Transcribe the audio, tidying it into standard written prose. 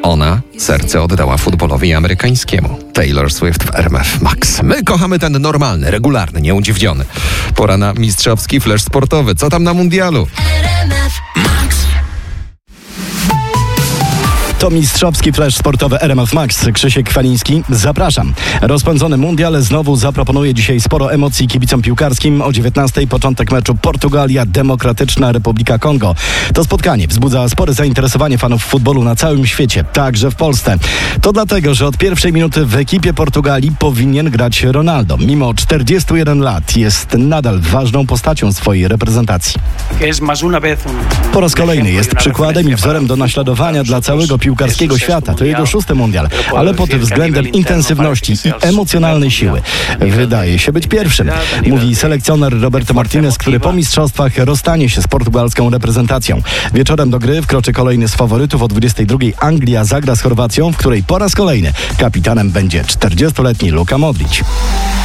Ona serce oddała futbolowi amerykańskiemu. Taylor Swift w RMF Max. My kochamy ten normalny, regularny, nieudziwniony. Pora na mistrzowski flash sportowy. Co tam na mundialu? To mistrzowski flash sportowy RMF Max. Krzysiek Kwaliński, zapraszam. Rozpędzony mundial znowu zaproponuje dzisiaj sporo emocji kibicom piłkarskim. O 19:00 początek meczu Portugalia, Demokratyczna Republika Kongo. To spotkanie wzbudza spore zainteresowanie fanów futbolu na całym świecie, także w Polsce. To dlatego, że od pierwszej minuty w ekipie Portugalii powinien grać Ronaldo. Mimo 41 lat jest nadal ważną postacią swojej reprezentacji. Po raz kolejny jest przykładem i wzorem do naśladowania dla całego piłkarskiego świata. To jego 6. mundial, ale pod względem intensywności i emocjonalnej siły wydaje się być pierwszym, mówi selekcjoner Roberto Martinez, który po mistrzostwach rozstanie się z portugalską reprezentacją. Wieczorem do gry wkroczy kolejny z faworytów. O 22:00 Anglia zagra z Chorwacją, w której po raz kolejny kapitanem będzie 40-letni Luka Modrić.